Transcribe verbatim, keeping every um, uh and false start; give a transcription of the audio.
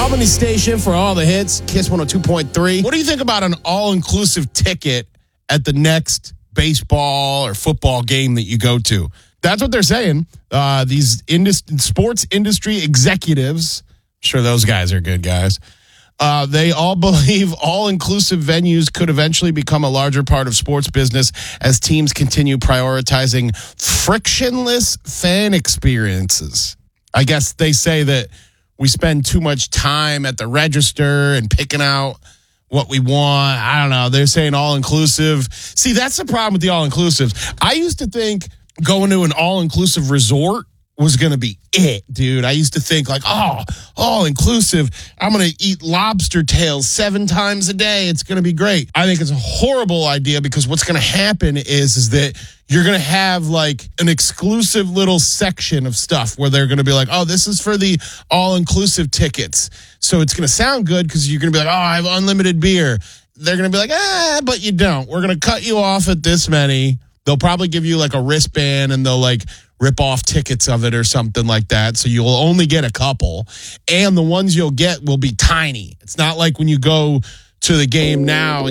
Albany Station for all the hits, Kiss one oh two point three. What do you think about an all-inclusive ticket at the next baseball or football game that you go to? That's what they're saying. Uh, these indus- sports industry executives, I'm sure those guys are good guys, uh, they all believe all-inclusive venues could eventually become a larger part of sports business as teams continue prioritizing frictionless fan experiences. I guess they say that we spend too much time at the register and picking out what we want. I don't know. They're saying all-inclusive. See, that's the problem with the all-inclusives. I used to think going to an all-inclusive resort was going to be it, dude. I used to think like, oh, all-inclusive. I'm going to eat lobster tails seven times a day. It's going to be great. I think it's a horrible idea because what's going to happen is, is that you're going to have like an exclusive little section of stuff where they're going to be like, oh, this is for the all-inclusive tickets. So it's going to sound good because you're going to be like, oh, I have unlimited beer. They're going to be like, ah, but you don't. We're going to cut you off at this many. They'll probably give you like a wristband and they'll like rip off tickets of it or something like that. So you'll only get a couple. And the ones you'll get will be tiny. It's not like when you go to the game now